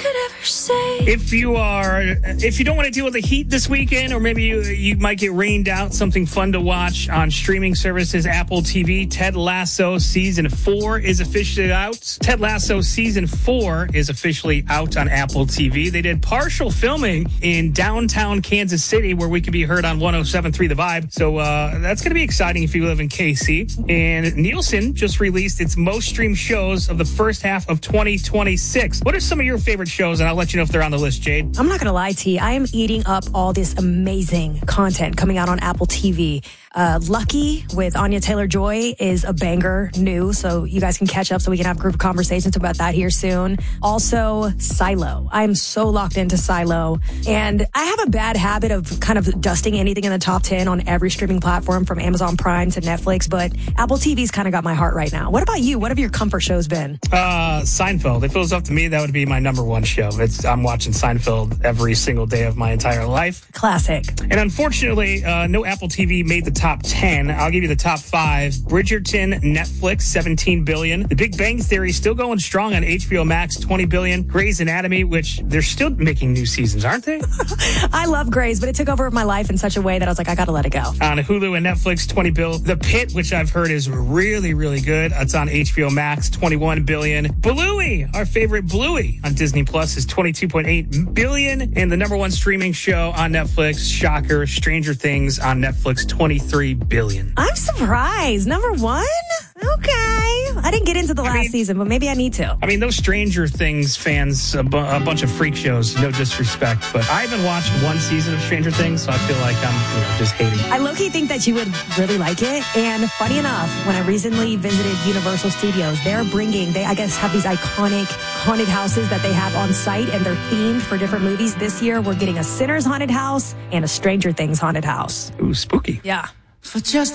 could ever say. If you don't want to deal with the heat this weekend, or maybe you might get rained out, something fun to watch on streaming services, Apple TV, Ted Lasso Season 4 is officially out. Ted Lasso Season 4 is officially out on Apple TV. They did partial filming in downtown Kansas City, where we could be heard on 107.3 The Vibe. So that's going to be exciting if you live in KC. And Nielsen just released its most streamed shows of the first half of 2026. What are some of your favorite shows? And I'll let you know if they're on the list, Jade. I'm not going to lie, T. I am eating up all this amazing content coming out on Apple TV. Lucky with Anya Taylor-Joy is a banger new, so you guys can catch up so we can have group conversations about that here soon. Also, Silo. I'm so locked into Silo. And I have a bad habit of kind of dusting anything in the top 10 on every streaming platform from Amazon Prime to Netflix, but Apple TV's kind of got my heart right now. What about you? What have your comfort shows been? Seinfeld. If it was up to me, that would be my number one show. I'm watching Seinfeld every single day of my entire life. Classic. And unfortunately, no Apple TV made the top 10. I'll give you the top 5. Bridgerton, Netflix, $17 billion. The Big Bang Theory still going strong on HBO Max, $20 billion. Grey's Anatomy, which they're still making new seasons, aren't they? I love Grey's, but it took over my life in such a way that I was like, I got to let it go. On Hulu and Netflix, $20 billion. The Pit, which I've heard is really, really good. It's on HBO Max, $21 billion. Bluey, our favorite Bluey on Disney Plus, is $22.8 billion. And the number one streaming show on Netflix, shocker, Stranger Things on Netflix, $23 billion. I'm surprised. Number one? Okay. I didn't get into the last season, but maybe I need to. I mean, those Stranger Things fans, a bunch of freak shows, no disrespect, but I haven't watched one season of Stranger Things, so I feel like I'm just hating. I low-key think that you would really like it. And funny enough, when I recently visited Universal Studios, they, I guess, have these iconic haunted houses that they have on site, and they're themed for different movies. This year, we're getting a Sinners haunted house and a Stranger Things haunted house. Ooh, spooky. Yeah. For just